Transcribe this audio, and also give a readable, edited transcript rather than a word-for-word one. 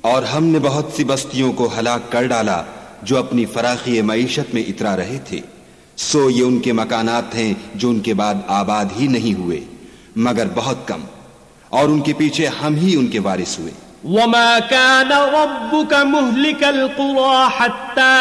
और हमने बहुत सी बस्तियों को हलाक कर डाला जो अपनी फराखी मईशत में इतरा रहे थे। सो ये उनके मकानात हैं जो उनके बाद आबाद ही नहीं हुए मगर बहुत कम, और उनके पीछे हम ही उनके वारिस हुए। वमा कान रब्बुका मुहलिकल कुरा हत्ता